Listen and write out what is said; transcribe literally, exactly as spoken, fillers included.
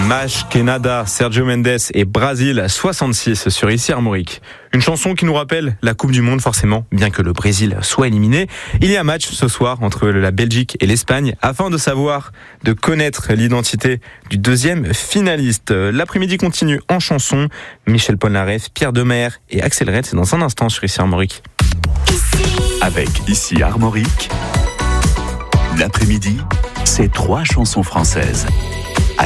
Mach que nada, Sergio Mendes et Brasil soixante-six sur Ici Armorique. Une chanson qui nous rappelle la Coupe du Monde forcément, bien que le Brésil soit éliminé. Il y a match ce soir entre la Belgique et l'Espagne afin de savoir, de connaître l'identité du deuxième finaliste. L'après-midi continue en chanson. Michel Polnareff, Pierre Demers et Axel Red, c'est dans un instant sur Ici Armorique. Avec Ici Armorique, l'après-midi, c'est trois chansons françaises.